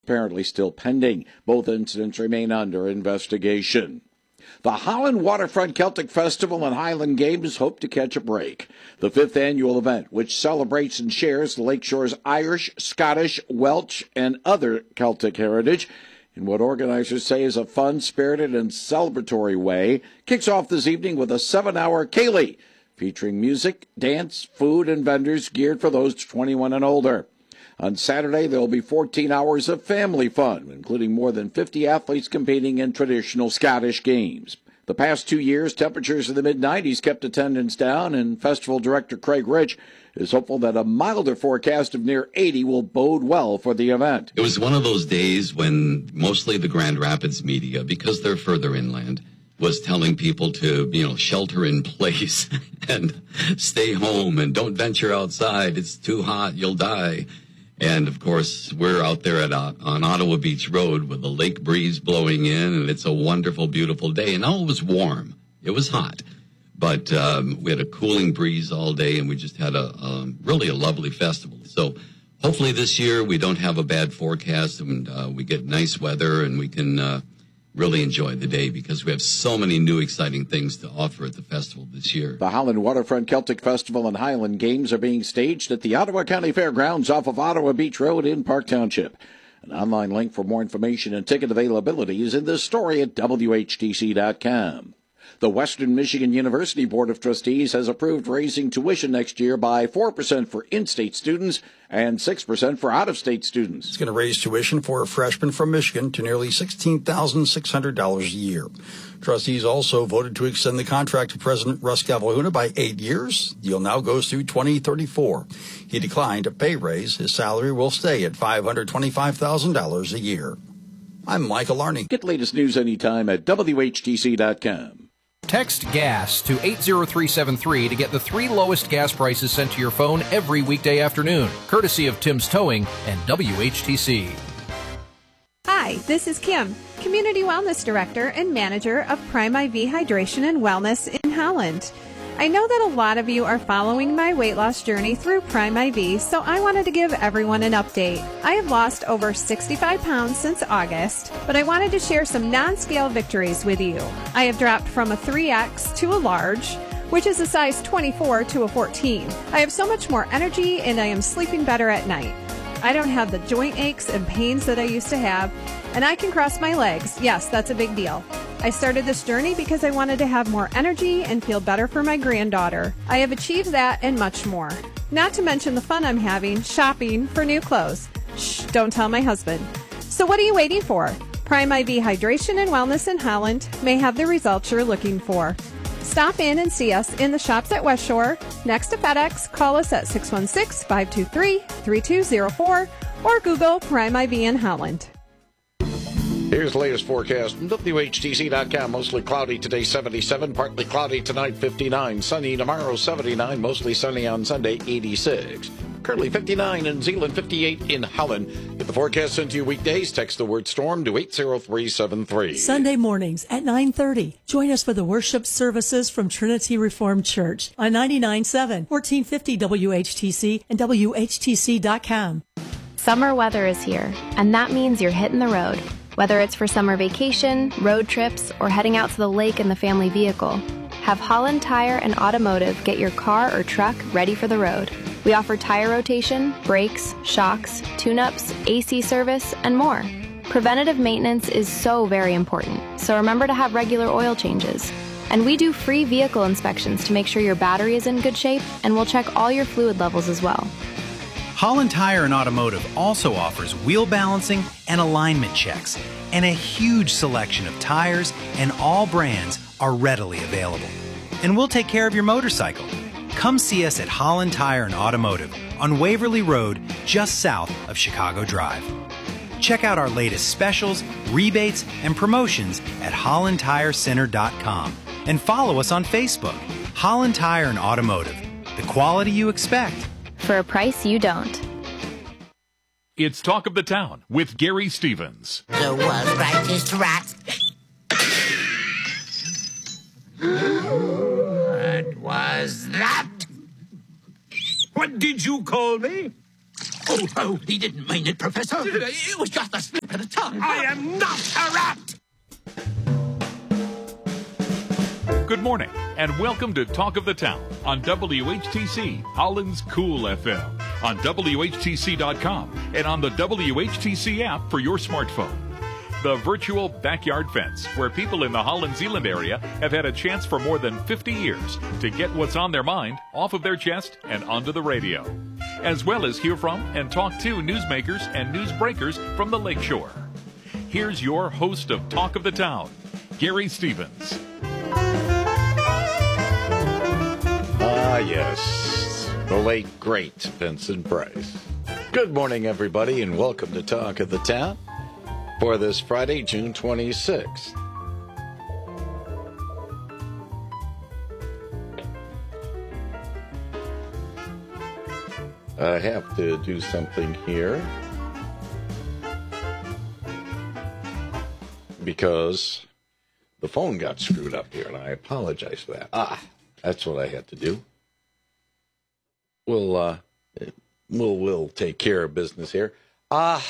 apparently still pending. Both incidents remain under investigation. The Holland Waterfront Celtic Festival and Highland Games hope to catch a break. The 5th annual event, which celebrates and shares the Lakeshore's Irish, Scottish, Welsh, and other Celtic heritage in what organizers say is a fun, spirited, and celebratory way, kicks off this evening with a 7-hour Ceilidh, featuring music, dance, food, and vendors geared for those 21 and older. On Saturday, there will be 14 hours of family fun, including more than 50 athletes competing in traditional Scottish games. The past 2 years, temperatures in the mid-90s kept attendance down, and festival director Craig Rich is hopeful that a milder forecast of near 80 will bode well for the event. It was one of those days when mostly the Grand Rapids media, because they're further inland, was telling people to, shelter in place and stay home and don't venture outside. It's too hot. You'll die. And, of course, we're out there on Ottawa Beach Road with the lake breeze blowing in, and it's a wonderful, beautiful day. And it was warm. It was hot. But we had a cooling breeze all day, and we just had really a lovely festival. So hopefully this year we don't have a bad forecast, and we get nice weather, and we can really enjoy the day because we have so many new exciting things to offer at the festival this year. The Holland Waterfront Celtic Festival and Highland Games are being staged at the Ottawa County Fairgrounds off of Ottawa Beach Road in Park Township. An online link for more information and ticket availability is in this story at WHTC.com. The Western Michigan University Board of Trustees has approved raising tuition next year by 4% for in-state students and 6% for out-of-state students. It's going to raise tuition for a freshman from Michigan to nearly $16,600 a year. Trustees also voted to extend the contract to President Russ Cavalhuna by 8 years. The deal now goes through 2034. He declined a pay raise. His salary will stay at $525,000 a year. I'm Michael Larney. Get the latest news anytime at WHTC.com. Text GAS to 80373 to get the 3 lowest gas prices sent to your phone every weekday afternoon, courtesy of Tim's Towing and WHTC. Hi, this is Kim, Community Wellness Director and Manager of Prime IV Hydration and Wellness in Holland. I know that a lot of you are following my weight loss journey through Prime IV, so I wanted to give everyone an update. I have lost over 65 pounds since August, but I wanted to share some non-scale victories with you. I have dropped from a 3X to a large, which is a size 24 to a 14. I have so much more energy and I am sleeping better at night. I don't have the joint aches and pains that I used to have, and I can cross my legs. Yes, that's a big deal. I started this journey because I wanted to have more energy and feel better for my granddaughter. I have achieved that and much more. Not to mention the fun I'm having shopping for new clothes. Shh, don't tell my husband. So what are you waiting for? Prime IV Hydration and Wellness in Holland may have the results you're looking for. Stop in and see us in the shops at West Shore, next to FedEx. Call us at 616-523-3204 or Google Prime IV in Holland. Here's the latest forecast from WHTC.com. Mostly cloudy today, 77. Partly cloudy tonight, 59. Sunny tomorrow, 79. Mostly sunny on Sunday, 86. Currently 59 in Zeeland, 58 in Holland. Get the forecast sent to you weekdays. Text the word storm to 80373. Sunday mornings at 9:30. Join us for the worship services from Trinity Reformed Church on 99.7, 1450 WHTC and WHTC.com. Summer weather is here, and that means you're hitting the road. Whether it's for summer vacation, road trips, or heading out to the lake in the family vehicle, have Holland Tire and Automotive get your car or truck ready for the road. We offer tire rotation, brakes, shocks, tune-ups, AC service, and more. Preventative maintenance is so very important, so remember to have regular oil changes. And we do free vehicle inspections to make sure your battery is in good shape, and we'll check all your fluid levels as well. Holland Tire and Automotive also offers wheel balancing and alignment checks, and a huge selection of tires and all brands are readily available. And we'll take care of your motorcycle. Come see us at Holland Tire and Automotive on Waverly Road, just south of Chicago Drive. Check out our latest specials, rebates, and promotions at hollandtirecenter.com and follow us on Facebook. Holland Tire and Automotive, the quality you expect for a price you don't. It's Talk of the Town with Gary Stevens. The world's brightest rat. What was that? What did you call me? Oh, he didn't mean it, Professor. It was just a slip of the tongue. I am not a rat! Good morning, and welcome to Talk of the Town on WHTC, Holland's Cool FM, on WHTC.com, and on the WHTC app for your smartphone. The virtual backyard fence, where people in the Holland Zeeland area have had a chance for more than 50 years to get what's on their mind off of their chest and onto the radio, as well as hear from and talk to newsmakers and newsbreakers from the lakeshore. Here's your host of Talk of the Town, Gary Stevens. Yes, the late, great Vincent Price. Good morning, everybody, and welcome to Talk of the Town for this Friday, June 26th. I have to do something here because the phone got screwed up here, and I apologize for that. That's what I had to do. We'll take care of business here. Gotta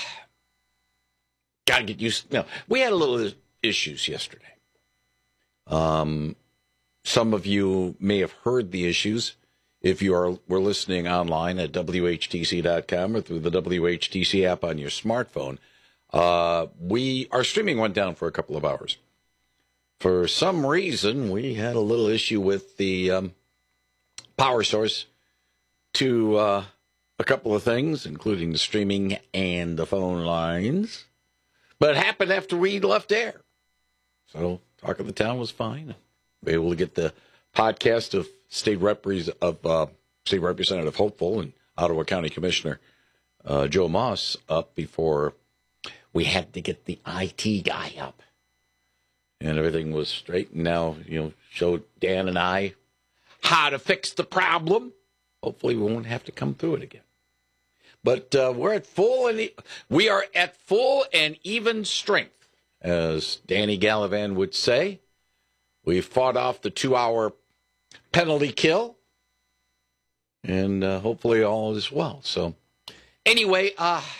get used. No, we had a little issues yesterday. Some of you may have heard the issues if were listening online at WHTC.com or through the WHTC app on your smartphone. Our streaming went down for a couple of hours. For some reason, we had a little issue with the power source to a couple of things, including the streaming and the phone lines. But it happened after we left air. So Talk of the Town was fine. We were able to get the podcast of State Representative Hopeful and Ottawa County Commissioner Joe Moss up before we had to get the IT guy up. And everything was straight. And now, showed Dan and I how to fix the problem. Hopefully we won't have to come through it again. But we are at full and even strength, as Danny Gallivan would say. We fought off the 2-hour penalty kill, and hopefully all is well. So anyway,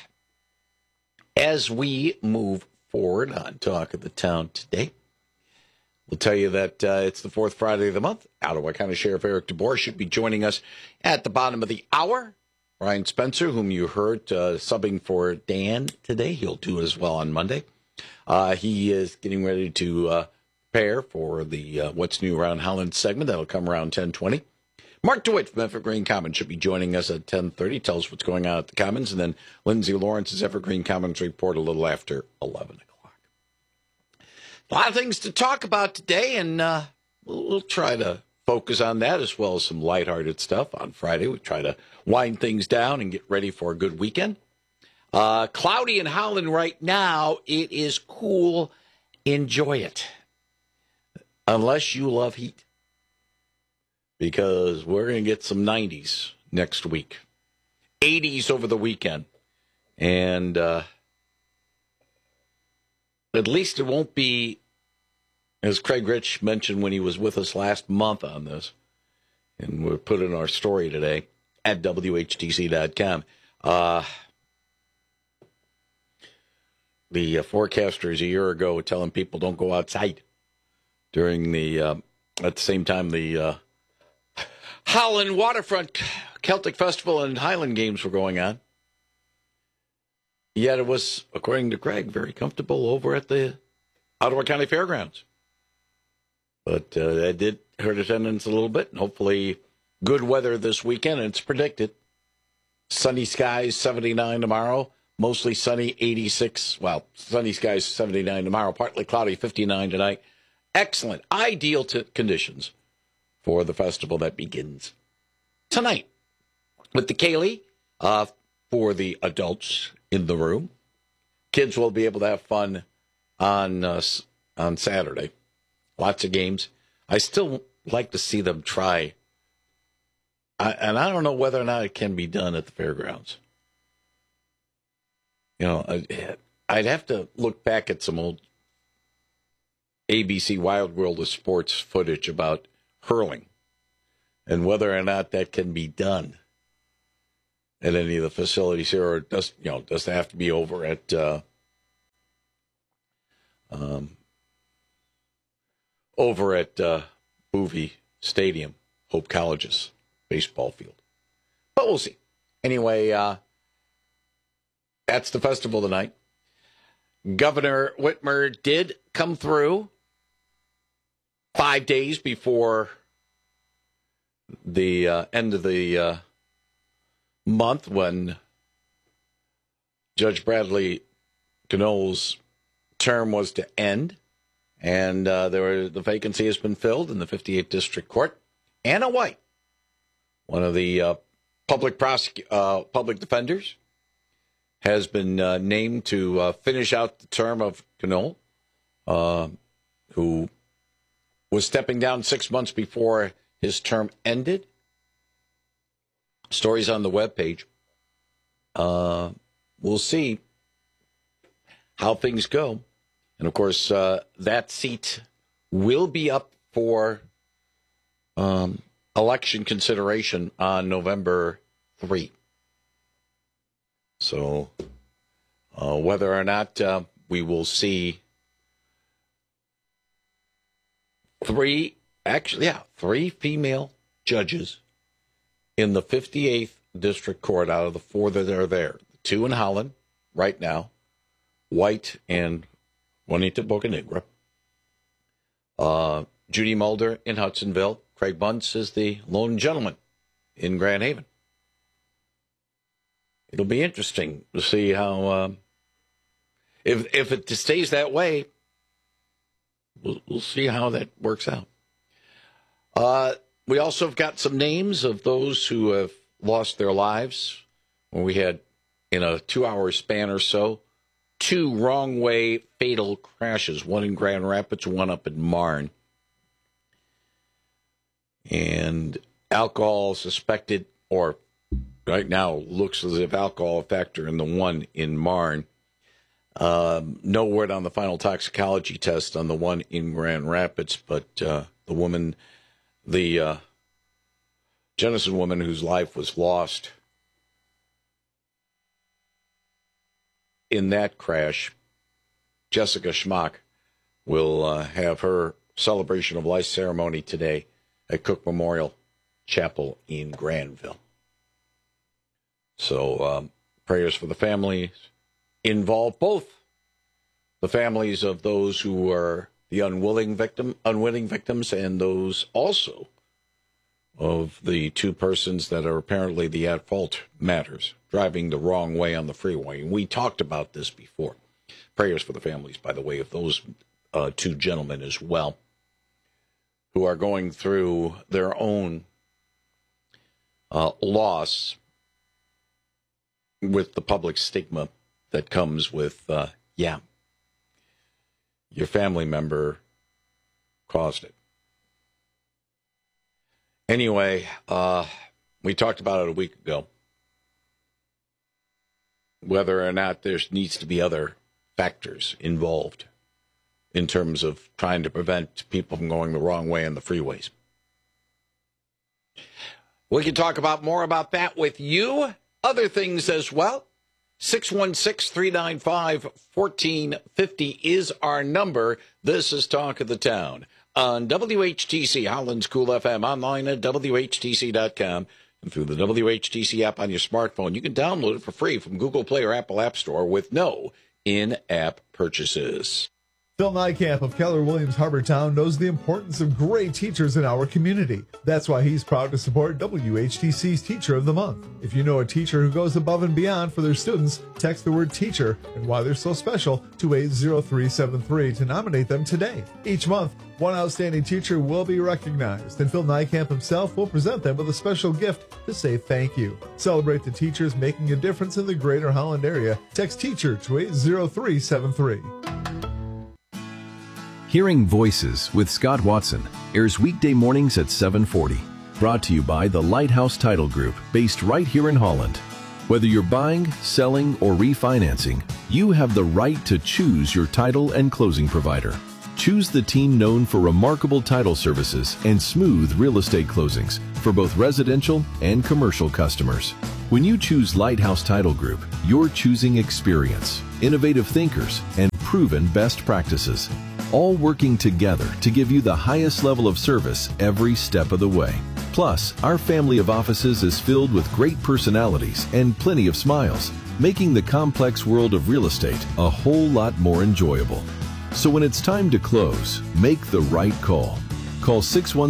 as we move forward on Talk of the Town today, we'll tell you that it's the fourth Friday of the month. Ottawa County Sheriff Eric DeBoer should be joining us at the bottom of the hour. Brian Spencer, whom you heard subbing for Dan today, he'll do as well on Monday. He is getting ready to prepare for the What's New Around Holland segment. That'll come around 10:20. Mark DeWitt from Evergreen Commons should be joining us at 10:30. Tell us what's going on at the Commons. And then Lindsay Lawrence's Evergreen Commons report a little after 11 o'clock. A lot of things to talk about today, and we'll try to focus on that as well as some lighthearted stuff on Friday. We try to wind things down and get ready for a good weekend. Cloudy in Holland right now. It is cool. Enjoy it. Unless you love heat. Because we're going to get some 90s next week. 80s over the weekend. And at least it won't be, as Craig Rich mentioned when he was with us last month on this, and we'll put in our story today at WHTC.com. The forecasters a year ago were telling people don't go outside during at the same time the Holland Waterfront Celtic Festival and Highland Games were going on. Yet it was, according to Craig, very comfortable over at the Ottawa County Fairgrounds. But that did hurt attendance a little bit, and hopefully good weather this weekend, and it's predicted. Sunny skies, 79 tomorrow. Mostly sunny, 86. Well, sunny skies, 79 tomorrow. Partly cloudy, 59 tonight. Excellent. Ideal conditions for the festival that begins tonight. With the Kaylee, for the adults in the room. Kids will be able to have fun on Saturday. Lots of games. I still like to see them try. And I don't know whether or not it can be done at the fairgrounds. I'd have to look back at some old ABC Wild World of Sports footage about hurling and whether or not that can be done. at any of the facilities here, or it does it have to be over at Boovie Stadium, Hope College's baseball field. But we'll see. Anyway, that's the festival tonight. Governor Whitmer did come through 5 days before the end of the month when Judge Bradley Cano's term was to end, and the vacancy has been filled in the 58th District Court. Anna White, one of the public defenders, has been named to finish out the term of Cano, who was stepping down 6 months before his term ended. Stories on the webpage. We'll see how things go. And, of course, that seat will be up for election consideration on November 3. So whether or not we will see three female judges in the 58th District Court out of the 4 that are there. 2 in Holland right now, White and Juanita Bocanegra. Judy Mulder in Hudsonville. Craig Bunce is the lone gentleman in Grand Haven. It'll be interesting to see how, if it stays that way, we'll see how that works out. We also have got some names of those who have lost their lives. When we had, in a 2-hour span or so, 2 wrong-way fatal crashes, one in Grand Rapids, one up in Marne. And alcohol suspected, or right now looks as if alcohol a factor in the one in Marne. No word on the final toxicology test on the one in Grand Rapids, but the Jenison woman whose life was lost in that crash, Jessica Schmock, will have her celebration of life ceremony today at Cook Memorial Chapel in Granville. So prayers for the families involved, both the families of those who were the unwitting victims and those also of the 2 persons that are apparently the at-fault matters, driving the wrong way on the freeway. And we talked about this before. Prayers for the families, by the way, of those 2 gentlemen as well, who are going through their own loss with the public stigma that comes with, your family member caused it. Anyway, we talked about it a week ago, whether or not there needs to be other factors involved in terms of trying to prevent people from going the wrong way on the freeways. We can talk about more about that with you. Other things as well. 616-395-1450 is our number. This is Talk of the Town on WHTC, Holland's Cool FM, online at WHTC.com, and through the WHTC app on your smartphone. You can download it for free from Google Play or Apple App Store with no in-app purchases. Phil Nykamp of Keller Williams Harbortown knows the importance of great teachers in our community. That's why he's proud to support WHTC's Teacher of the Month. If you know a teacher who goes above and beyond for their students, text the word teacher and why they're so special to 80373 to nominate them today. Each month, one outstanding teacher will be recognized, and Phil Nykamp himself will present them with a special gift to say thank you. Celebrate the teachers making a difference in the greater Holland area. Text teacher to 80373. Hearing Voices with Scott Watson airs weekday mornings at 7:40. Brought to you by the Lighthouse Title Group, based right here in Holland. Whether you're buying, selling, or refinancing, you have the right to choose your title and closing provider. Choose the team known for remarkable title services and smooth real estate closings for both residential and commercial customers. When you choose Lighthouse Title Group, you're choosing experience, innovative thinkers, and proven best practices, all working together to give you the highest level of service every step of the way. Plus, our family of offices is filled with great personalities and plenty of smiles, making the complex world of real estate a whole lot more enjoyable. So when it's time to close, make the right call. Call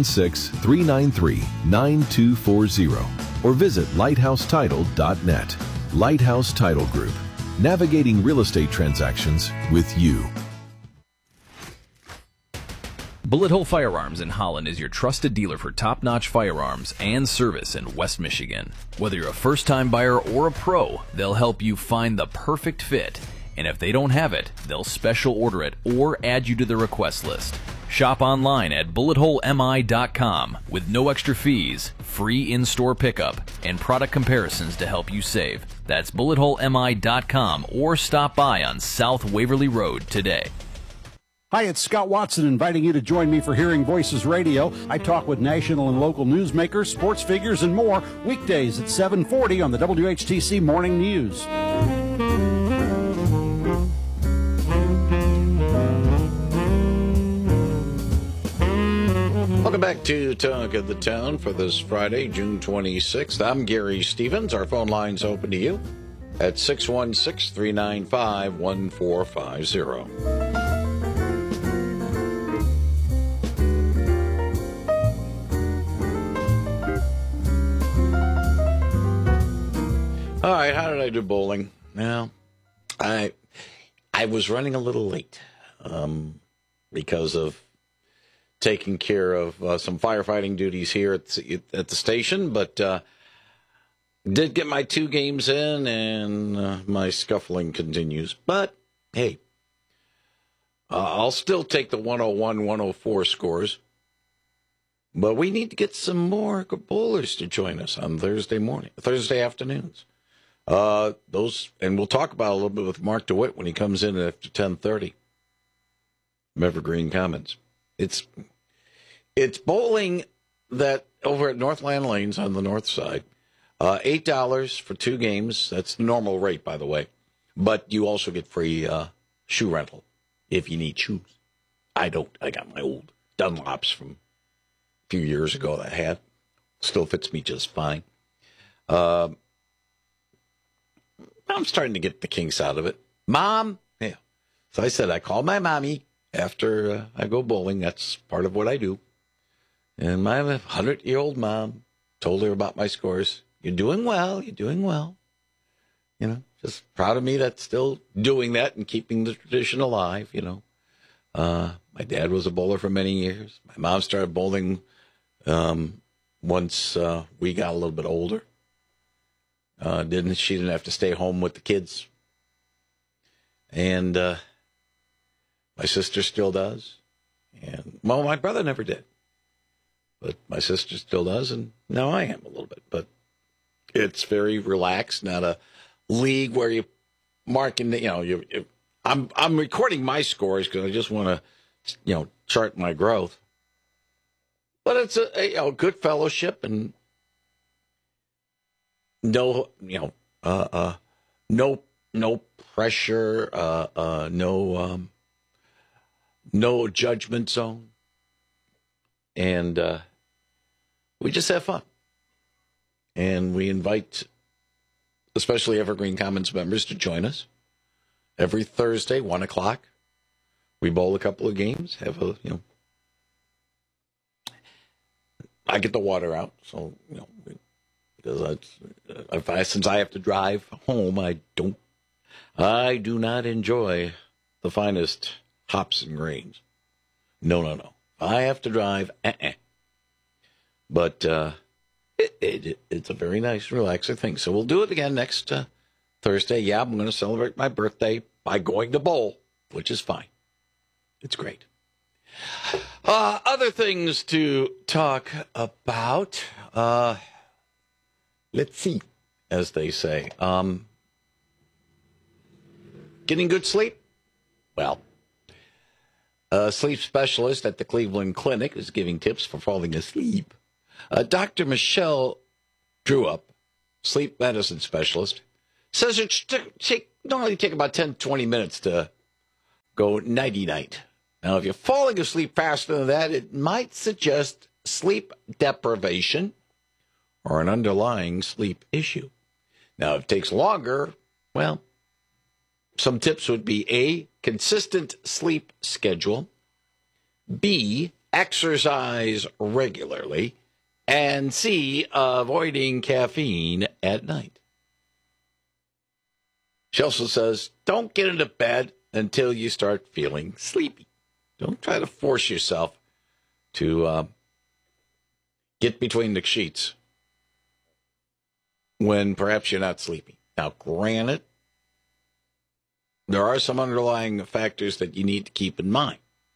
616-393-9240 or visit lighthousetitle.net. Lighthouse Title Group, navigating real estate transactions with you. Bullet Hole Firearms in Holland is your trusted dealer for top-notch firearms and service in West Michigan. Whether you're a first-time buyer or a pro, they'll help you find the perfect fit. And if they don't have it, they'll special order it or add you to the request list. Shop online at bulletholemi.com with no extra fees, free in-store pickup, and product comparisons to help you save. That's bulletholemi.com or stop by on South Waverly Road today. Hi, it's Scott Watson inviting you to join me for Hearing Voices Radio. I talk with national and local newsmakers, sports figures, and more weekdays at 7:40 on the WHTC Morning News. Welcome back to Talk of the Town for this Friday, June 26th. I'm Gary Stevens. Our phone line's open to you at 616-395-1450. All right, how did I do bowling? Now, I was running a little late because of taking care of some firefighting duties here at the station, but did get my 2 games in, and my scuffling continues. But, hey, I'll still take the 101, 104 scores. But we need to get some more bowlers to join us on Thursday afternoons. And we'll talk about it a little bit with Mark DeWitt when he comes in after 10:30. Evergreen Commons. It's bowling that over at Northland Lanes on the north side. $8 for 2 games. That's the normal rate, by the way. But you also get free shoe rental if you need shoes. I don't. I got my old Dunlops from a few years ago that I had. Still fits me just fine. I'm starting to get the kinks out of it. Mom? Yeah. So I said I call my mommy after I go bowling. That's part of what I do. And my 100-year-old mom told her about my scores. You're doing well. You're doing well. You know, just proud of me that's still doing that and keeping the tradition alive, you know. My dad was a bowler for many years. My mom started bowling once we got a little bit older. She didn't have to stay home with the kids. And my sister still does. And, well, my brother never did. But my sister still does, and now I am a little bit. But it's very relaxed, not a league where you marking, I'm recording my scores because I just want to, chart my growth. But it's a good fellowship and no pressure, no judgment zone. And we just have fun. And we invite especially Evergreen Commons members to join us every Thursday, 1 o'clock. We bowl a couple of games, I get the water out, so, because since I have to drive home, I do not enjoy the finest hops and grains. No. I have to drive, But it's a very nice, relaxing thing. So we'll do it again next Thursday. Yeah, I'm going to celebrate my birthday by going to bowl, which is fine. It's great. Other things to talk about. Let's see, as they say. Getting good sleep? Well, A sleep specialist at the Cleveland Clinic is giving tips for falling asleep. Dr. Michelle Druup, sleep medicine specialist, says it should normally take about 10, 20 minutes to go nighty-night. Now, if you're falling asleep faster than that, it might suggest sleep deprivation or an underlying sleep issue. Now, if it takes longer, well, some tips would be A, consistent sleep schedule, B, exercise regularly, and C, avoiding caffeine at night. She also says, don't get into bed until you start feeling sleepy. Don't try to force yourself to get between the sheets when perhaps you're not sleepy. Now, granted, there are some underlying factors that you need to keep in mind.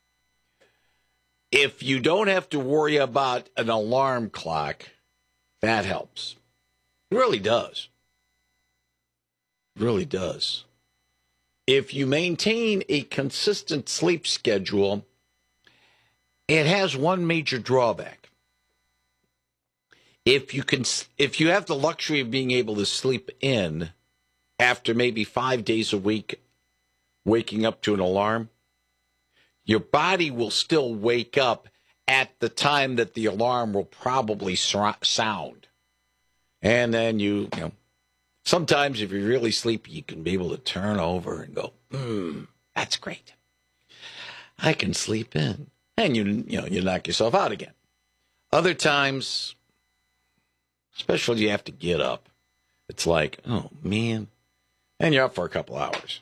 If you don't have to worry about an alarm clock, that helps. It really does. It really does. If you maintain a consistent sleep schedule, it has one major drawback. If you have the luxury of being able to sleep in after maybe 5 days a week, waking up to an alarm, your body will still wake up at the time that the alarm will probably sound. And then you know, sometimes if you're really sleepy, you can be able to turn over and go, that's great. I can sleep in. And you knock yourself out again. Other times, especially you have to get up, it's like, oh, man. And you're up for a couple hours.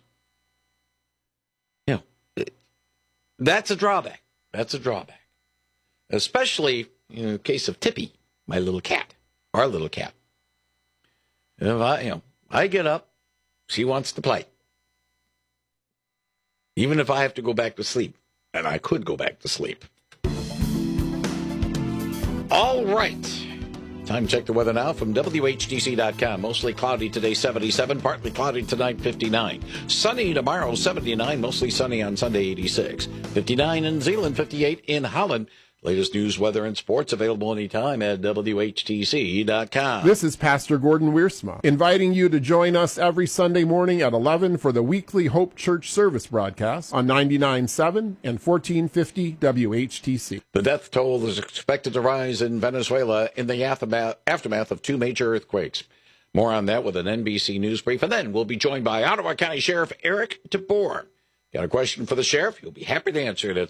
That's a drawback. That's a drawback. Especially in the case of Tippy, my little cat, our little cat. If I get up, she wants to play. Even if I have to go back to sleep, and I could go back to sleep. All right. Time to check the weather now from WHTC.com. Mostly cloudy today, 77. Partly cloudy tonight, 59. Sunny tomorrow, 79. Mostly sunny on Sunday, 86. 59 in Zeeland, 58 in Holland. Latest news, weather, and sports available anytime at WHTC.com. This is Pastor Gordon Wiersma, inviting you to join us every Sunday morning at 11 for the weekly Hope Church service broadcast on 99.7 and 1450 WHTC. The death toll is expected to rise in Venezuela in the aftermath of two major earthquakes. More on that with an NBC News brief. And then we'll be joined by Ottawa County Sheriff Eric DeBoer. Got a question for the sheriff? He'll be happy to answer it at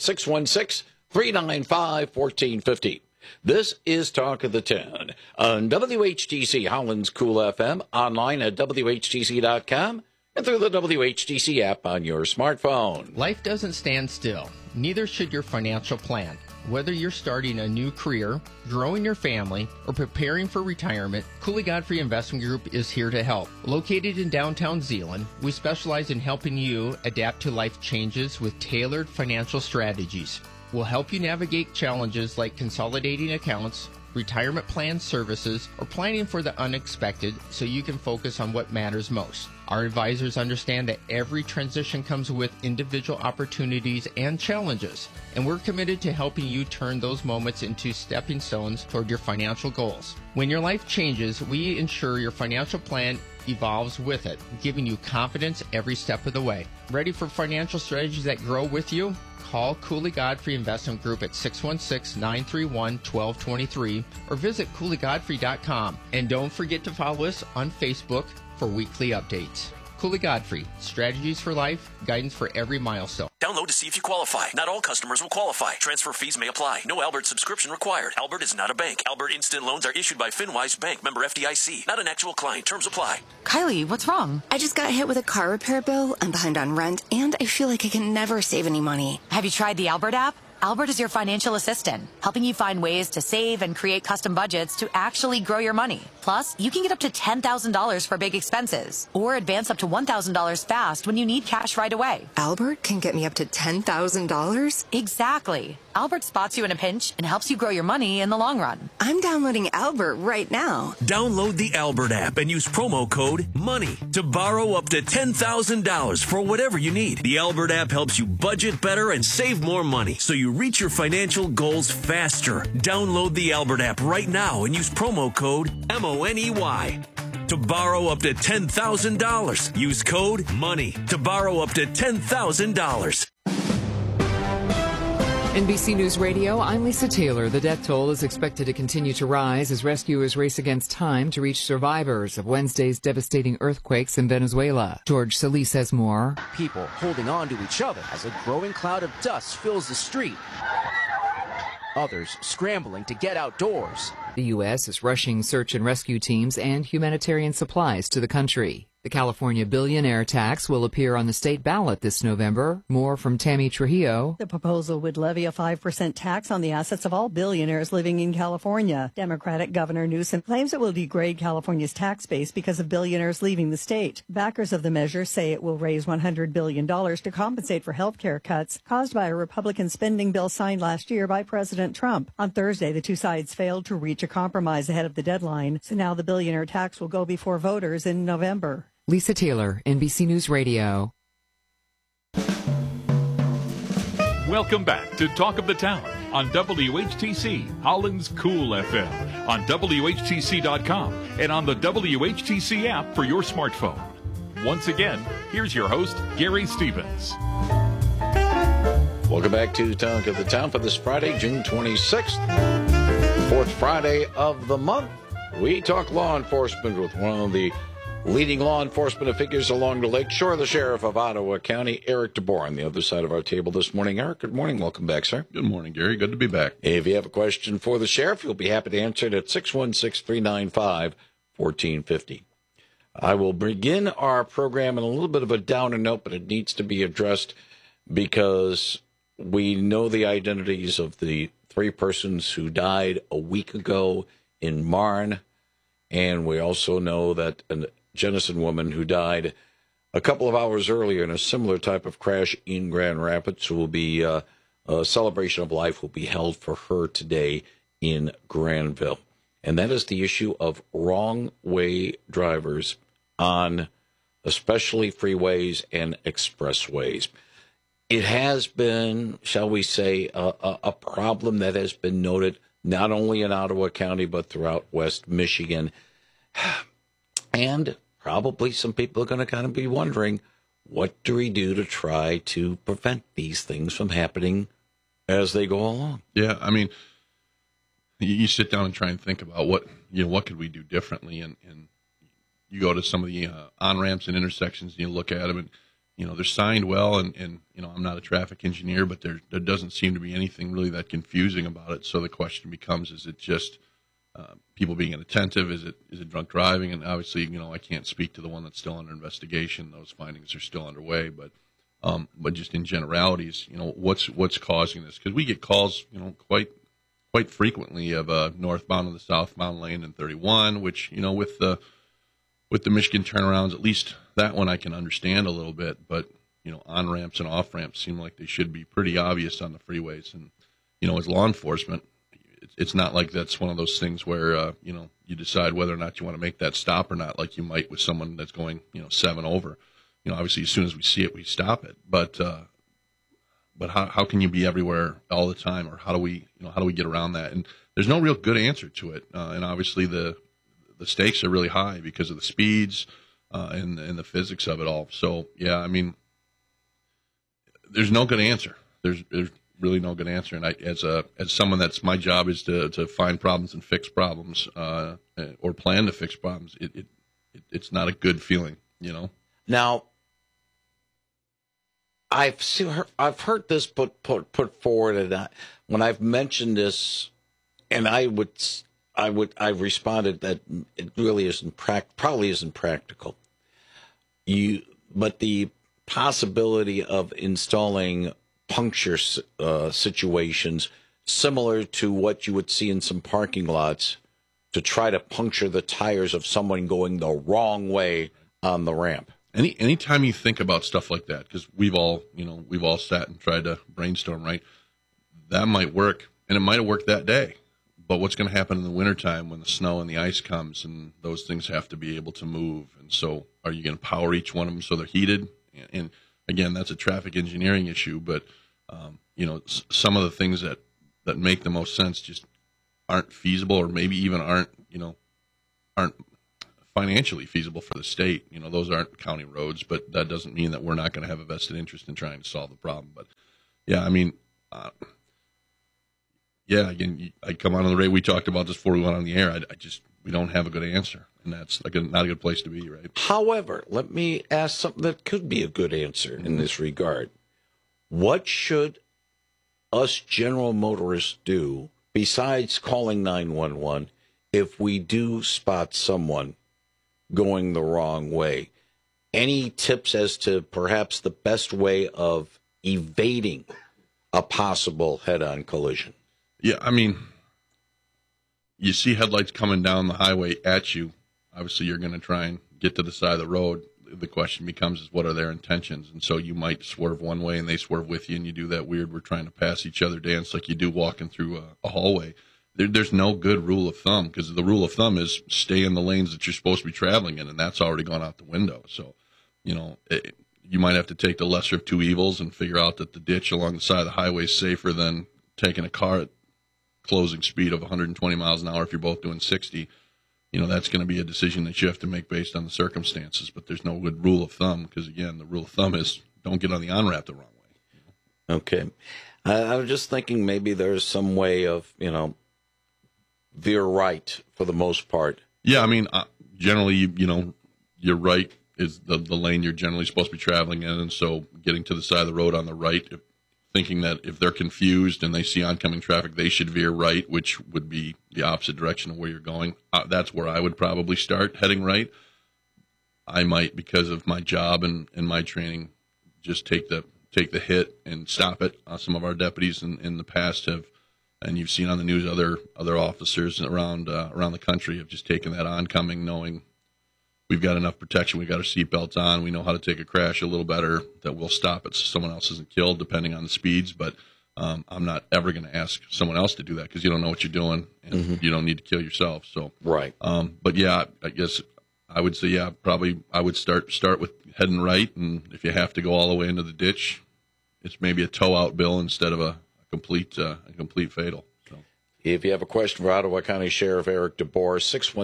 616-395-1450. This is Talk of the Town on WHTC Holland's Cool FM, online at WHTC.com, and through the WHTC app on your smartphone. Life doesn't stand still. Neither should your financial plan. Whether you're starting a new career, growing your family, or preparing for retirement, Cooley Godfrey Investment Group is here to help. Located in downtown Zeeland, we specialize in helping you adapt to life changes with tailored financial strategies. We'll help you navigate challenges like consolidating accounts, retirement plan services, or planning for the unexpected so you can focus on what matters most. Our advisors understand that every transition comes with individual opportunities and challenges, and we're committed to helping you turn those moments into stepping stones toward your financial goals. When your life changes, we ensure your financial plan evolves with it, giving you confidence every step of the way. Ready for financial strategies that grow with you? Call Cooley Godfrey Investment Group at 616-931-1223 or visit CooleyGodfrey.com. And don't forget to follow us on Facebook for weekly updates. Cooley Godfrey, strategies for life, guidance for every milestone. Download to see if you qualify. Not all customers will qualify. Transfer fees may apply. No Albert subscription required. Albert is not a bank. Albert Instant Loans are issued by FinWise Bank, member FDIC. Not an actual client. Terms apply. Kylie, what's wrong? I just got hit with a car repair bill. I'm behind on rent, and I feel like I can never save any money. Have you tried the Albert app? Albert is your financial assistant, helping you find ways to save and create custom budgets to actually grow your money. Plus, you can get up to $10,000 for big expenses, or advance up to $1,000 fast when you need cash right away. Albert can get me up to $10,000? Exactly. Albert spots you in a pinch and helps you grow your money in the long run. I'm downloading Albert right now. Download the Albert app and use promo code MONEY to borrow up to $10,000 for whatever you need. The Albert app helps you budget better and save more money so you reach your financial goals faster. Download the Albert app right now and use promo code MONEY to borrow up to $10,000. Use code MONEY to borrow up to $10,000. NBC News Radio, I'm Lisa Taylor. The death toll is expected to continue to rise as rescuers race against time to reach survivors of Wednesday's devastating earthquakes in Venezuela. George Solis says more. People holding on to each other as a growing cloud of dust fills the street. Others scrambling to get outdoors. The U.S. is rushing search and rescue teams and humanitarian supplies to the country. The California billionaire tax will appear on the state ballot this November. More from Tammy Trujillo. The proposal would levy a 5% tax on the assets of all billionaires living in California. Democratic Governor Newsom claims it will degrade California's tax base because of billionaires leaving the state. Backers of the measure say it will raise $100 billion to compensate for health care cuts caused by a Republican spending bill signed last year by President Trump. On Thursday, the two sides failed to reach a compromise ahead of the deadline, so now the billionaire tax will go before voters in November. Lisa Taylor, NBC News Radio. Welcome back to Talk of the Town on WHTC, Holland's Cool FM, on WHTC.com, and on the WHTC app for your smartphone. Once again, here's your host, Gary Stevens. Welcome back to Talk of the Town for this Friday, June 26th, fourth Friday of the month. We talk law enforcement with one of the leading law enforcement figures along the lake shore, the Sheriff of Ottawa County, Eric DeBoer, on the other side of our table this morning. Eric, good morning. Welcome back, sir. Good morning, Gary. Good to be back. If you have a question for the Sheriff, you'll be happy to answer it at 616-395-1450. I will begin our program in a little bit of a downer note, but it needs to be addressed because we know the identities of the three persons who died a week ago in Marne, and we also know that an Jenison woman who died a couple of hours earlier in a similar type of crash in Grand Rapids will be a celebration of life will be held for her today in Granville. And that is the issue of wrong-way drivers on especially freeways and expressways. It has been, shall we say, a problem that has been noted not only in Ottawa County but throughout West Michigan. And probably some people are going to kind of be wondering, what do we do to try to prevent these things from happening as they go along? Yeah, I mean, you sit down and try and think about what could we do differently, and you go to some of the on-ramps and intersections and you look at them, and they're signed well, and I'm not a traffic engineer, but there doesn't seem to be anything really that confusing about it. So the question becomes, is it just people being inattentive? Is it drunk driving? And obviously, I can't speak to the one that's still under investigation. Those findings are still underway, but just in generalities, what's causing this? Because we get calls, quite frequently of northbound on the southbound lane in 31, which with the Michigan turnarounds, at least that one I can understand a little bit, but on ramps and off ramps seem like they should be pretty obvious on the freeways. And as law enforcement, it's not like that's one of those things where, you decide whether or not you want to make that stop or not, like you might with someone that's going, 7 over. Obviously, as soon as we see it, we stop it. But how can you be everywhere all the time, or how do we get around that? And there's no real good answer to it. And obviously, the stakes are really high because of the speeds and the physics of it all. So, yeah, I mean, there's no good answer. There's really no good answer. And as someone that's my job is to find problems and fix problems, or plan to fix problems, it's not a good feeling, Now, I've heard this put forward, and when I've mentioned this, and I've responded that it really probably isn't practical. But the possibility of installing puncture situations similar to what you would see in some parking lots to try to puncture the tires of someone going the wrong way on the ramp. Anytime you think about stuff like that, because we've all sat and tried to brainstorm, right? That might work, and it might have worked that day. But what's going to happen in the wintertime when the snow and the ice comes and those things have to be able to move? And so are you going to power each one of them so they're heated? And again, that's a traffic engineering issue, but some of the things that make the most sense just aren't feasible, or maybe even aren't financially feasible for the state. Those aren't county roads, but that doesn't mean that we're not going to have a vested interest in trying to solve the problem. But yeah, I mean, again, I come on the radio. We talked about this before we went on the air. We don't have a good answer, and that's not a good place to be, right? However, let me ask something that could be a good answer in this regard. What should us general motorists do besides calling 911 if we do spot someone going the wrong way? Any tips as to perhaps the best way of evading a possible head-on collision? Yeah, I mean, you see headlights coming down the highway at you. Obviously, you're going to try and get to the side of the road. The question becomes is what are their intentions? And so you might swerve one way and they swerve with you, and you do that weird we're trying to pass each other dance like you do walking through a hallway. There's no good rule of thumb, because the rule of thumb is stay in the lanes that you're supposed to be traveling in, and that's already gone out the window. So, you might have to take the lesser of two evils and figure out that the ditch along the side of the highway is safer than taking a car at closing speed of 120 miles an hour if you're both doing 60. That's going to be a decision that you have to make based on the circumstances, but there's no good rule of thumb, because, again, the rule of thumb is don't get on the on-ramp the wrong way. Okay. I was just thinking maybe there's some way of, veer right for the most part. Yeah, I mean, generally, you're right is the lane you're generally supposed to be traveling in, and so getting to the side of the road on the right, thinking that if they're confused and they see oncoming traffic, they should veer right, which would be the opposite direction of where you're going. That's where I would probably start, heading right. I might, because of my job and my training, just take the hit and stop it. Some of our deputies in the past have, and you've seen on the news, other officers around the country have just taken that oncoming, knowing we've got enough protection, we've got our seatbelts on, we know how to take a crash a little better, that we'll stop it so someone else isn't killed, depending on the speeds. But I'm not ever going to ask someone else to do that, because you don't know what you're doing, and you don't need to kill yourself. So right. But yeah, I guess I would say probably I would start with heading right, and if you have to go all the way into the ditch, it's maybe a tow out bill instead of a complete fatal. So. If you have a question for Ottawa County Sheriff Eric DeBoer,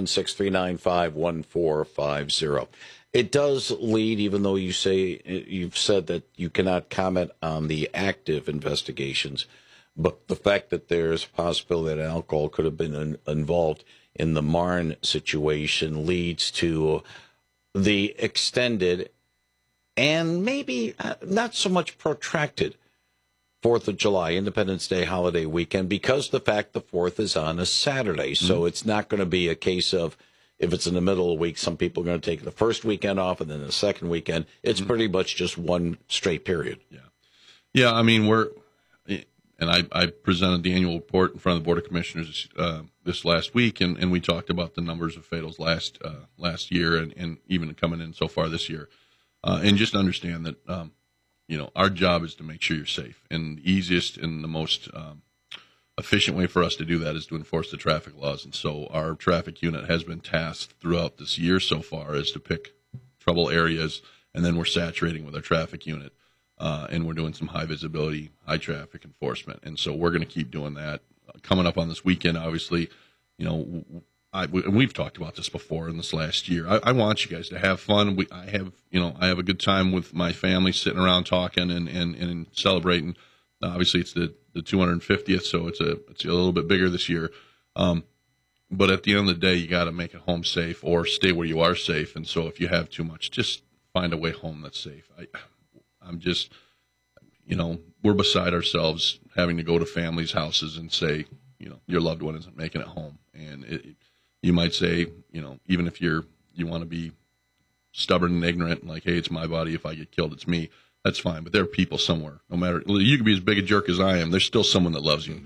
616-395-1450. It does lead, even though you've said that you cannot comment on the active investigations, but the fact that there's a possibility that alcohol could have been involved in the Marne situation leads to the extended and maybe not so much protracted 4th of July, Independence Day holiday weekend, because the fact the 4th is on a Saturday. So it's not going to be a case of, if it's in the middle of the week, some people are going to take the first weekend off and then the second weekend. It's pretty much just one straight period. Yeah. I mean, I presented the annual report in front of the Board of Commissioners this last week, and we talked about the numbers of fatals last year and even coming in so far this year. And just understand that, our job is to make sure you're safe. And the easiest and the most efficient way for us to do that is to enforce the traffic laws. And so our traffic unit has been tasked throughout this year so far is to pick trouble areas, and then we're saturating with our traffic unit. And we're doing some high visibility, high traffic enforcement. And so we're going to keep doing that. Coming up on this weekend, obviously, we've talked about this before in this last year. I want you guys to have fun. I have a good time with my family, sitting around talking and celebrating. Obviously, it's the 250th, so it's a little bit bigger this year. But at the end of the day, you got to make it home safe or stay where you are safe. And so if you have too much, just find a way home that's safe. I'm just, we're beside ourselves having to go to families' houses and say, your loved one isn't making it home. And you might say, even if you want to be stubborn and ignorant, like, hey, it's my body. If I get killed, it's me. That's fine. But there are people somewhere. No matter, you could be as big a jerk as I am. There's still someone that loves you.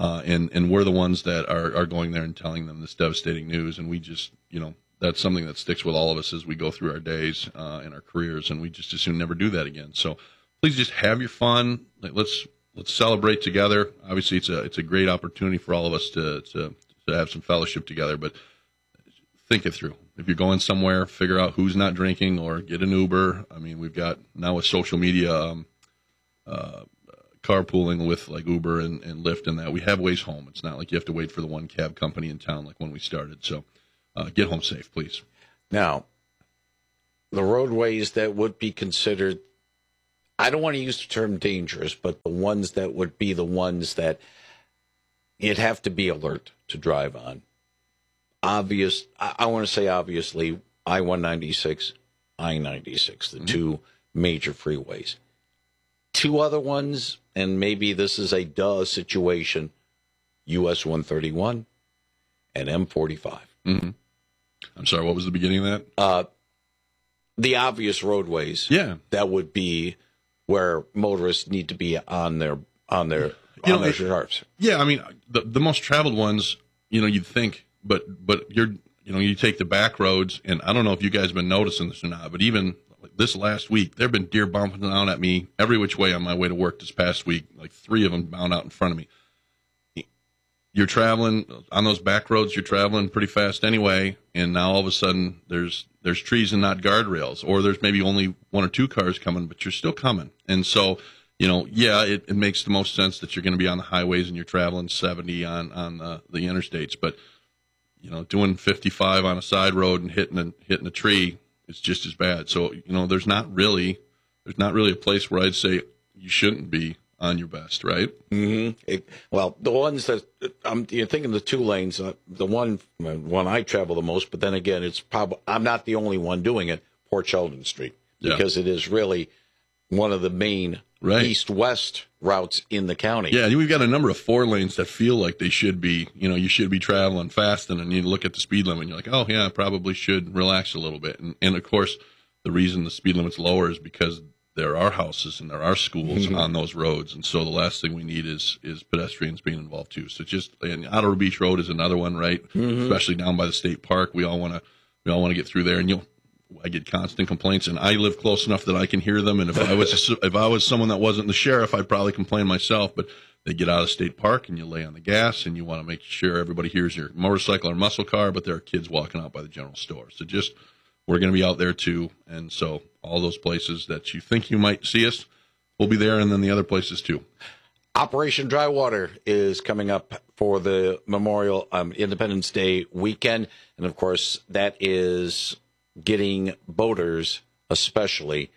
And we're the ones that are going there and telling them this devastating news. And we just, that's something that sticks with all of us as we go through our days and our careers, and we just as soon never do that again. So please just have your fun. Let's celebrate together. Obviously, it's a great opportunity for all of us to have some fellowship together, but think it through. If you're going somewhere, figure out who's not drinking or get an Uber. I mean, we've got now with social media carpooling with like Uber and Lyft and that. We have ways home. It's not like you have to wait for the one cab company in town like when we started. So get home safe, please. Now, the roadways that would be considered, I don't want to use the term dangerous, but the ones that would be the ones that you'd have to be alert to drive on. Obvious, I want to say obviously, I-196, I-96, the two major freeways. Two other ones, and maybe this is a duh situation, US 131 and M45. Mm-hmm. I'm sorry, what was the beginning of that? The obvious roadways. Yeah. That would be where motorists need to be on their sharps. Yeah, I mean, the most traveled ones, you'd think, but you take the back roads, and I don't know if you guys have been noticing this or not, but even this last week, there have been deer bumping down at me every which way on my way to work this past week, like 3 of them bound out in front of me. You're traveling on those back roads, you're traveling pretty fast anyway, and now all of a sudden there's trees and not guardrails, or there's maybe only 1 or 2 cars coming, but you're still coming. And so, it makes the most sense that you're going to be on the highways and you're traveling 70 on the interstates, but doing 55 on a side road and hitting a tree is just as bad. So, there's not really a place where I'd say you shouldn't be on your best, right? Mm-hmm. Well, the ones that you're thinking the 2 lanes, the one I travel the most, but then again, it's probably I'm not the only one doing it. Port Sheldon Street, because it is really one of the main east-west routes in the county. Yeah, we've got a number of 4 lanes that feel like they should be. You should be traveling fast, and you look at the speed limit, and you're like, oh yeah, I probably should relax a little bit. And of course, the reason the speed limit's lower is because there are houses and there are schools on those roads, and so the last thing we need is pedestrians being involved too. So and Ottawa Beach Road is another one, right? Mm-hmm. Especially down by the state park, we all want to get through there, and I get constant complaints, and I live close enough that I can hear them. And if I was someone that wasn't the sheriff, I'd probably complain myself. But they get out of state park, and you lay on the gas, and you want to make sure everybody hears your motorcycle or muscle car, but there are kids walking out by the general store. So we're going to be out there too, and so all those places that you think you might see us, we'll be there, and then the other places too. Operation Dry Water is coming up for the Memorial Independence Day weekend, and of course that is getting boaters especially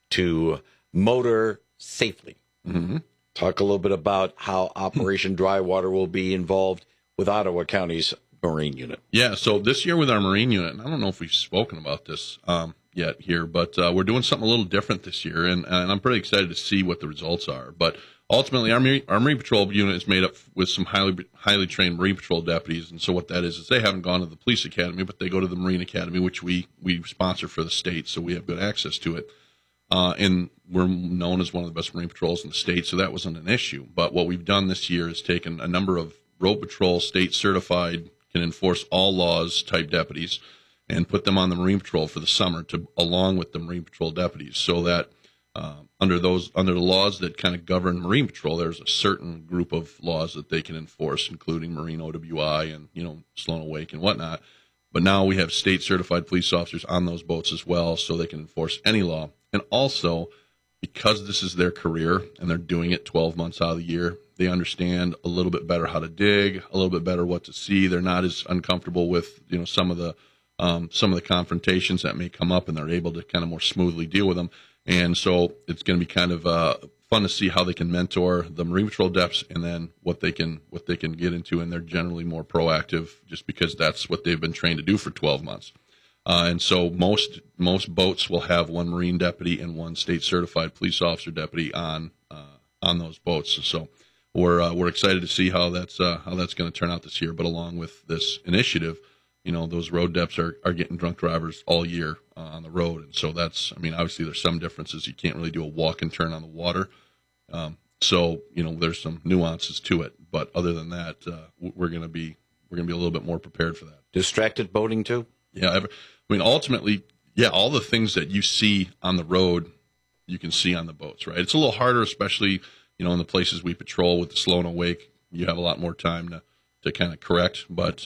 to motor safely. Mm-hmm. Talk a little bit about how Operation Dry Water will be involved with Ottawa County's Marine Unit. Yeah, so this year with our Marine Unit, and I don't know if we've spoken about this yet here, but we're doing something a little different this year, and I'm pretty excited to see what the results are. But ultimately, our Marine Patrol Unit is made up with some highly trained Marine Patrol deputies, and so what that is they haven't gone to the Police Academy, but they go to the Marine Academy, which we sponsor for the state, so we have good access to it. And we're known as one of the best Marine Patrols in the state, so that wasn't an issue. But what we've done this year is taken a number of Road Patrol state certified, can enforce all laws type deputies, and put them on the Marine Patrol for the summer along with the Marine Patrol deputies, so that under the laws that kind of govern Marine Patrol, there's a certain group of laws that they can enforce, including Marine OWI and Sloan Awake and whatnot. But now we have state certified police officers on those boats as well, so they can enforce any law. And also, because this is their career and they're doing it 12 months out of the year, they understand a little bit better how to dig, a little bit better what to see. They're not as uncomfortable with some of the confrontations that may come up, and they're able to kind of more smoothly deal with them. And so it's going to be kind of fun to see how they can mentor the Marine Patrol Deps, and then what they can get into. And they're generally more proactive, just because that's what they've been trained to do for 12 months. And so most boats will have 1 Marine deputy and 1 state certified police officer deputy on those boats. So we're excited to see how that's going to turn out this year. But along with this initiative, those road deps are getting drunk drivers all year on the road. And so obviously there's some differences. You can't really do a walk and turn on the water. So there's some nuances to it. But other than that, we're going to be a little bit more prepared for that. Distracted boating too? Yeah, I mean, ultimately, yeah, all the things that you see on the road, you can see on the boats, right? It's a little harder, especially, in the places we patrol with the slow and awake. You have a lot more time to kind of correct, but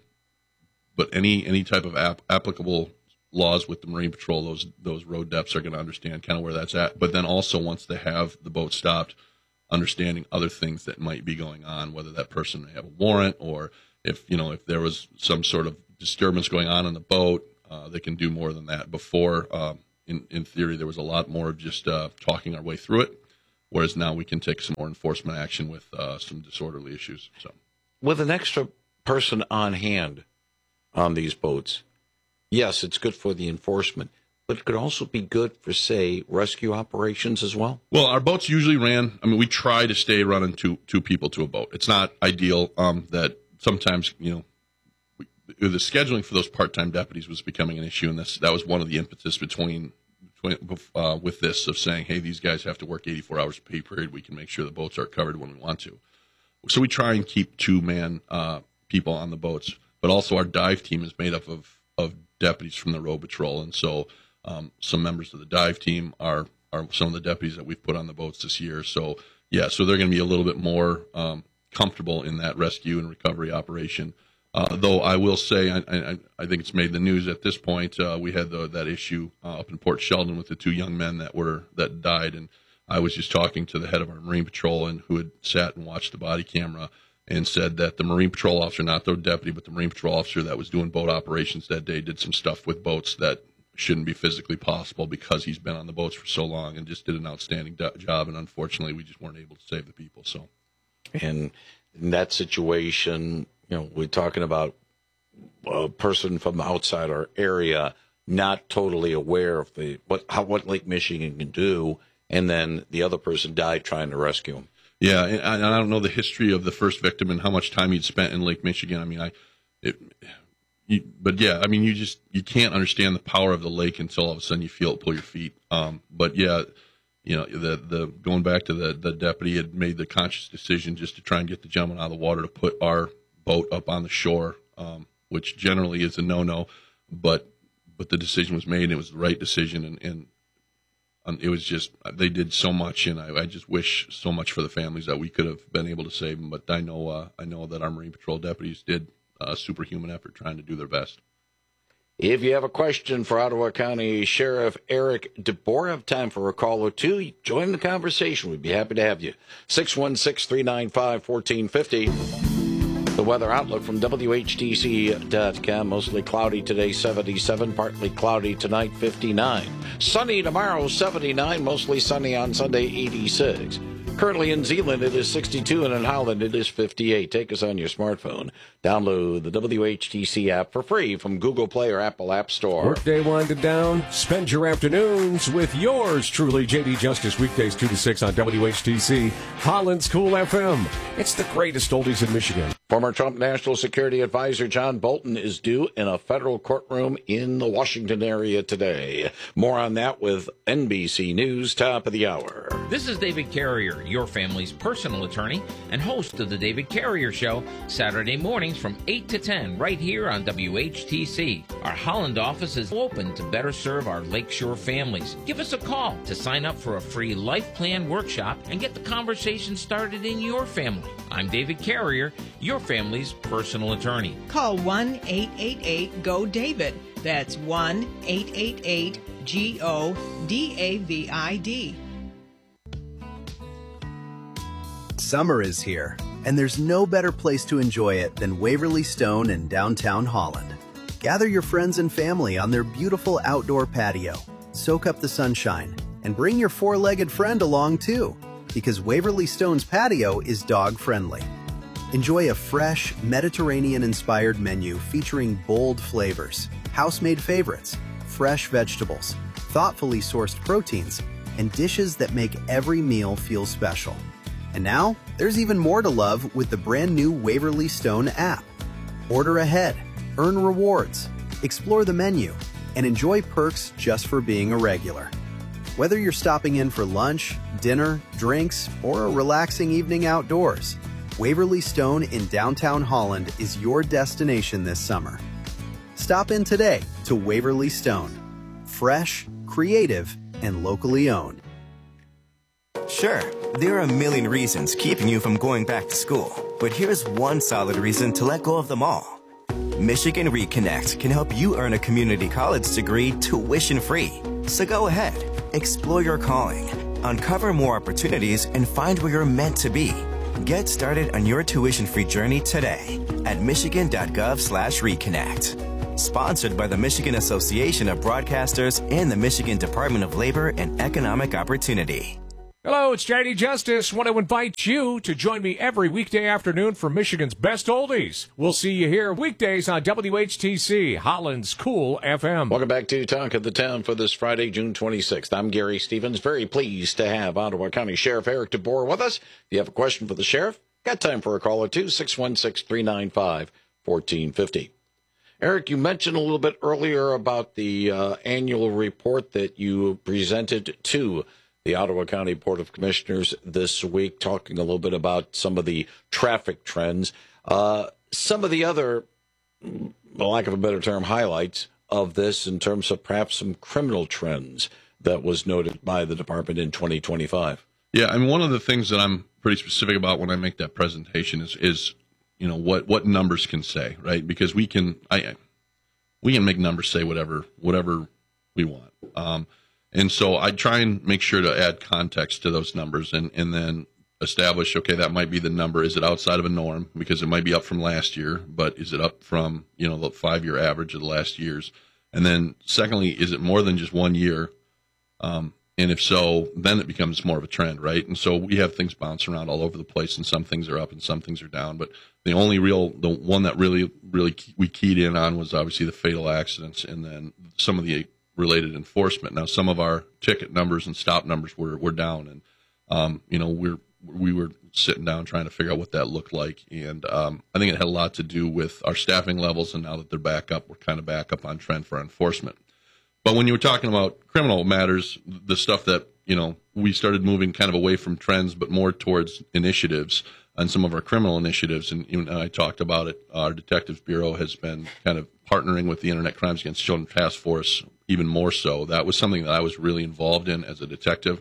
any type of applicable laws with the Marine Patrol, those road depths are going to understand kind of where that's at. But then also, once they have the boat stopped, understanding other things that might be going on, whether that person may have a warrant, or if there was some sort of disturbance going on the boat, they can do more than that. Before, in theory, there was a lot more of just talking our way through it, whereas now we can take some more enforcement action with some disorderly issues. So, with an extra person on hand on these boats, yes, it's good for the enforcement, but it could also be good for, say, rescue operations as well. Well, our boats usually we try to stay running two people to a boat. It's not ideal that sometimes, the scheduling for those part-time deputies was becoming an issue, and that was one of the impetus with this of saying, hey, these guys have to work 84 hours pay period. We can make sure the boats are covered when we want to. So we try and keep 2-man people on the boats, but also our dive team is made up of deputies from the road patrol, and so some members of the dive team are some of the deputies that we've put on the boats this year. So yeah, so they're going to be a little bit more comfortable in that rescue and recovery operation. Though I will say, I think it's made the news at this point. We had that issue up in Port Sheldon with the 2 young men that died, and I was just talking to the head of our Marine Patrol, and who had sat and watched the body camera, and said that the Marine Patrol officer, not the deputy, but the Marine Patrol officer that was doing boat operations that day, did some stuff with boats that shouldn't be physically possible because he's been on the boats for so long, and just did an outstanding job. And unfortunately, we just weren't able to save the people. So, and in that situation, we're talking about a person from outside our area not totally aware of what Lake Michigan can do, and then the other person died trying to rescue him. Yeah, and I don't know the history of the first victim and how much time he'd spent in Lake Michigan. I mean, you can't understand the power of the lake until all of a sudden you feel it pull your feet. But yeah, the going back to the deputy had made the conscious decision just to try and get the gentleman out of the water to put our boat up on the shore, which generally is a no-no, but the decision was made, and it was the right decision, and it was just, they did so much, and I just wish so much for the families that we could have been able to save them. But I know that our Marine Patrol deputies did a superhuman effort trying to do their best. If you have a question for Ottawa County Sheriff Eric DeBoer, have time for a call or two, join the conversation. We'd be happy to have you. 616-395-1450. The weather outlook from WHTC.com. Mostly cloudy today, 77. Partly cloudy tonight, 59. Sunny tomorrow, 79. Mostly sunny on Sunday, 86. Currently in Zeeland, it is 62, and in Holland, it is 58. Take us on your smartphone. Download the WHTC app for free from Google Play or Apple App Store. Workday winding down. Spend your afternoons with yours truly, J.D. Justice, weekdays 2 to 6 on WHTC, Holland's Cool FM. It's the greatest oldies in Michigan. Former Trump National Security Advisor John Bolton is due in a federal courtroom in the Washington area today. More on that with NBC News, top of the hour. This is David Carrier, your family's personal attorney and host of The David Carrier Show, Saturday mornings from 8 to 10 right here on WHTC. Our Holland office is open to better serve our Lakeshore families. Give us a call to sign up for a free life plan workshop and get the conversation started in your family. I'm David Carrier, your family's personal attorney. Call 1-888-GO-DAVID. That's 1-888-GO-DAVID. Summer is here, and there's no better place to enjoy it than Waverly Stone in downtown Holland. Gather your friends and family on their beautiful outdoor patio, soak up the sunshine, and bring your four-legged friend along too, because Waverly Stone's patio is dog-friendly. Enjoy a fresh, Mediterranean-inspired menu featuring bold flavors, house-made favorites, fresh vegetables, thoughtfully sourced proteins, and dishes that make every meal feel special. And now, there's even more to love with the brand new Waverly Stone app. Order ahead, earn rewards, explore the menu, and enjoy perks just for being a regular. Whether you're stopping in for lunch, dinner, drinks, or a relaxing evening outdoors, Waverly Stone in downtown Holland is your destination this summer. Stop in today to Waverly Stone. Fresh, creative, and locally owned. Sure, there are a million reasons keeping you from going back to school, but here's one solid reason to let go of them all. Michigan Reconnect can help you earn a community college degree tuition-free. So go ahead, explore your calling, uncover more opportunities, and find where you're meant to be. Get started on your tuition-free journey today at michigan.gov/reconnect. Sponsored by the Michigan Association of Broadcasters and the Michigan Department of Labor and Economic Opportunity. Hello, it's JD Justice. Want to invite you to join me every weekday afternoon for Michigan's Best Oldies. We'll see you here weekdays on WHTC, Holland's Cool FM. Welcome back to Talk of the Town for this Friday, June 26th. I'm Gary Stevens. Very pleased to have Ottawa County Sheriff Eric DeBoer with us. If you have a question for the sheriff, got time for a call or two, 616-395-1450. Eric, you mentioned a little bit earlier about the annual report that you presented to the Ottawa County Board of Commissioners this week, talking a little bit about some of the traffic trends. Some of the other, for lack of a better term, highlights of this in terms of perhaps some criminal trends that was noted by the department in 2025. Yeah, I mean, one of the things that I'm pretty specific about when I make that presentation is you know, what numbers can say, right? Because we can make numbers say whatever we want. And so I try and make sure to add context to those numbers and then establish, okay, that might be the number. Is it outside of a norm? Because it might be up from last year, but is it up from, you know, the 5-year average of the last years? And then secondly, is it more than just 1 year? And if so, then it becomes more of a trend, right? And so we have things bounce around all over the place, and some things are up and some things are down. But the one that really we keyed in on was obviously the fatal accidents and then some of the related enforcement. Now, some of our ticket numbers and stop numbers were down, and you know, we were sitting down trying to figure out what that looked like, and I think it had a lot to do with our staffing levels, and now that they're back up, we're kind of back up on trend for enforcement. But when you were talking about criminal matters, the stuff that, you know, we started moving kind of away from trends, but more towards initiatives on some of our criminal initiatives, and you and I talked about it. Our Detectives Bureau has been kind of partnering with the Internet Crimes Against Children Task Force even more so. That was something that I was really involved in as a detective.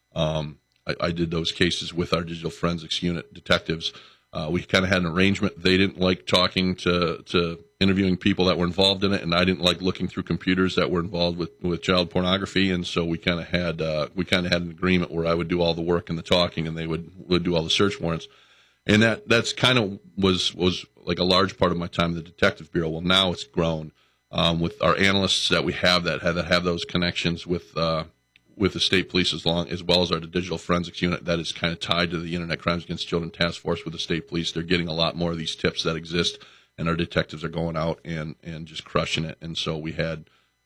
I did those cases with our digital forensics unit detectives. We kind of had an arrangement. They didn't like talking to interviewing people that were involved in it, and I didn't like looking through computers that were involved with child pornography. And so we kind of had an agreement where I would do all the work and the talking, and they would do all the search warrants. And that's kind of was like a large part of my time in the Detective Bureau. Well, now it's grown with our analysts that we have that have those connections with the state police as well as our digital forensics unit that is kind of tied to the Internet Crimes Against Children Task Force with the state police. They're getting a lot more of these tips that exist, and our detectives are going out and just crushing it. And so we had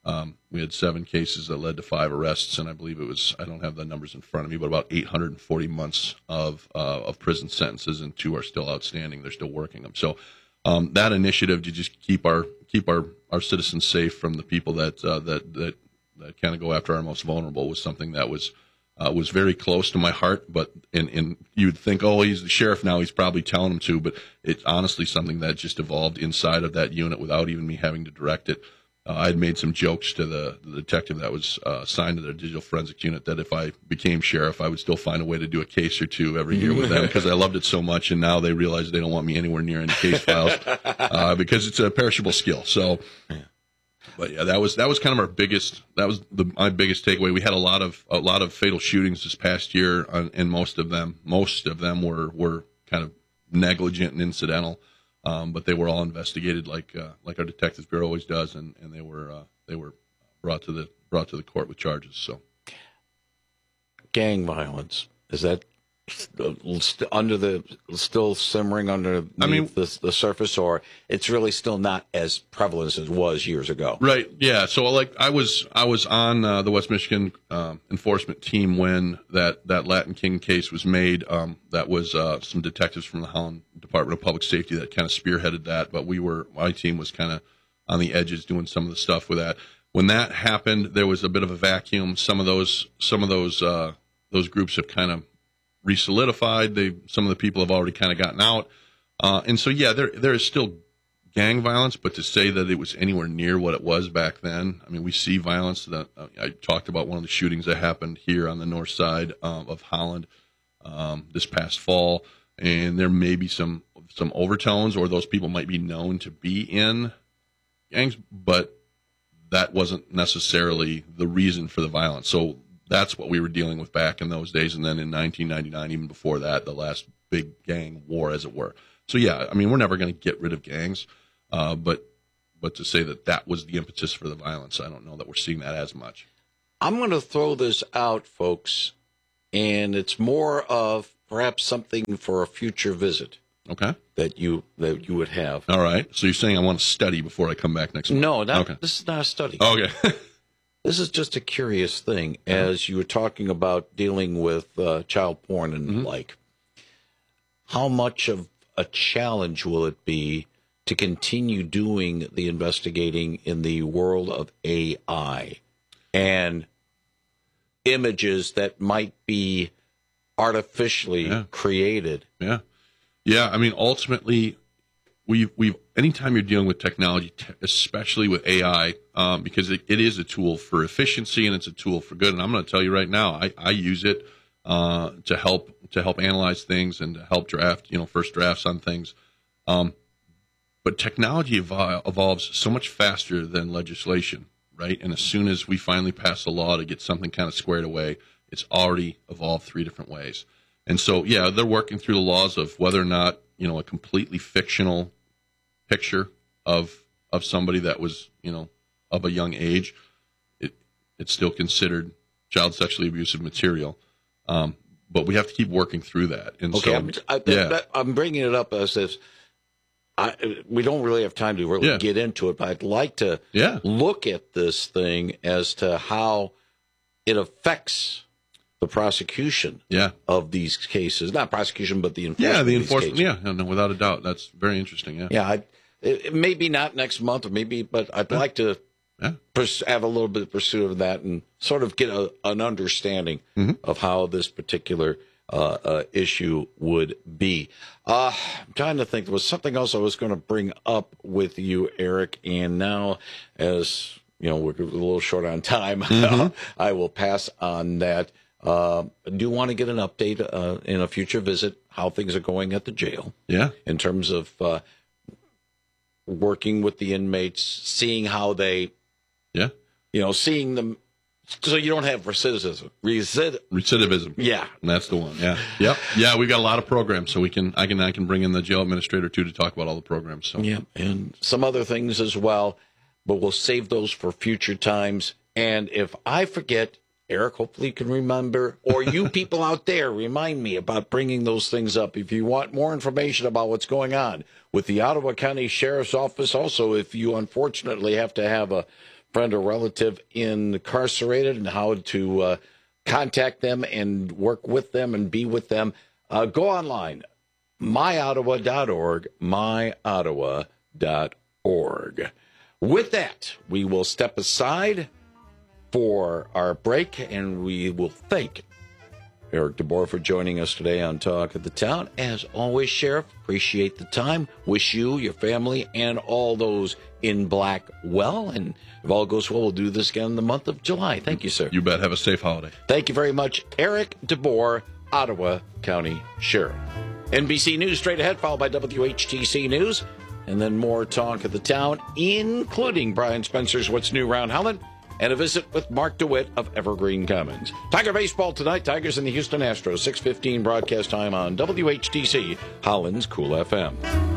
7 cases that led to 5 arrests, and I believe it was, I don't have the numbers in front of me, but about 840 months of prison sentences, and 2 are still outstanding. They're still working them. So that initiative to just keep our citizens safe from the people that kind of go after our most vulnerable was something that was very close to my heart. But and you'd think, oh, he's the sheriff now, he's probably telling him to, but it's honestly something that just evolved inside of that unit without even me having to direct it. I had made some jokes to the detective that was assigned to the digital forensics unit that if I became sheriff, I would still find a way to do a case or 2 every year with them because I loved it so much. And now they realize they don't want me anywhere near any case files because it's a perishable skill. So, but yeah, that was kind of our biggest. That was my biggest takeaway. We had a lot of fatal shootings this past year, and most of them were kind of negligent and incidental. But they were all investigated like our Detectives Bureau always does, and they were brought to the court with charges. So, gang violence, is that still simmering underneath the surface, or it's really still not as prevalent as it was years ago? Right. Yeah. So like I was on the West Michigan enforcement team when that Latin King case was made. That was some detectives from the Holland Department of Public Safety that kind of spearheaded that, but my team was kind of on the edges doing some of the stuff with that. When that happened, there was a bit of a vacuum. Some of those groups have kind of re-solidified. Some of the people have already kind of gotten out. And so, yeah, there is still gang violence, but to say that it was anywhere near what it was back then, I mean, we see violence. I talked about one of the shootings that happened here on the north side of Holland this past fall, and there may be some overtones, or those people might be known to be in gangs, but that wasn't necessarily the reason for the violence. So that's what we were dealing with back in those days, and then in 1999, even before that, the last big gang war, as it were. So, yeah, I mean, we're never going to get rid of gangs, but to say that was the impetus for the violence, I don't know that we're seeing that as much. I'm going to throw this out, folks, and it's more of perhaps something for a future visit. Okay. That you would have. All right. So you're saying I want to study before I come back next month? No, okay. This is not a study. Okay. This is just a curious thing, as you were talking about dealing with child porn and like. How much of a challenge will it be to continue doing the investigating in the world of AI and images that might be artificially created? Yeah. Yeah, I mean, ultimately, we've anytime you're dealing with technology, especially with AI, because it is a tool for efficiency and it's a tool for good. And I'm going to tell you right now, I use it to help analyze things and to help draft, first drafts on things. But technology evolves so much faster than legislation, right? And as soon as we finally pass a law to get something kind of squared away, it's already evolved 3 different ways. And so, yeah, they're working through the laws of whether or not, a completely fictional picture of somebody that was, of a young age, it's still considered child sexually abusive material. But we have to keep working through that. And okay, so, I'm bringing it up as if we don't really have time to really get into it, but I'd like to look at this thing as to how it affects the prosecution of these cases. Not prosecution, but the enforcement. Yeah, the enforcement. Yeah, no, without a doubt. That's very interesting. Yeah. Yeah, it maybe not next month, or maybe, but I'd like to have a little bit of pursuit of that and sort of get an understanding of how this particular issue would be. I'm trying to think. There was something else I was going to bring up with you, Eric, and now as we're a little short on time, I will pass on that. Do you want to get an update in a future visit how things are going at the jail? Yeah. In terms of working with the inmates, seeing how they, seeing them, so you don't have recidivism. Recidivism. Yeah. That's the one. Yeah. Yep. Yeah, we've got a lot of programs, so I can bring in the jail administrator too to talk about all the programs. So. Yeah, and some other things as well, but we'll save those for future times. And if I forget, Eric, hopefully you can remember, or you people out there, remind me about bringing those things up. If you want more information about what's going on with the Ottawa County Sheriff's Office, also if you unfortunately have to have a friend or relative incarcerated and how to contact them and work with them and be with them, go online, myottawa.org, myottawa.org. With that, we will step aside for our break, and we will thank Eric DeBoer for joining us today on Talk of the Town. As always, Sheriff, appreciate the time. Wish you, your family, and all those in black well. And if all goes well, we'll do this again in the month of July. Thank you, sir. You bet. Have a safe holiday. Thank you very much. Eric DeBoer, Ottawa County Sheriff. NBC News straight ahead, followed by WHTC News, and then more Talk of the Town, including Brian Spencer's What's New Round Holland, and a visit with Mark DeWitt of Evergreen Commons. Tiger baseball tonight. Tigers and the Houston Astros. 6:15 broadcast time on WHTC, Holland's Cool FM.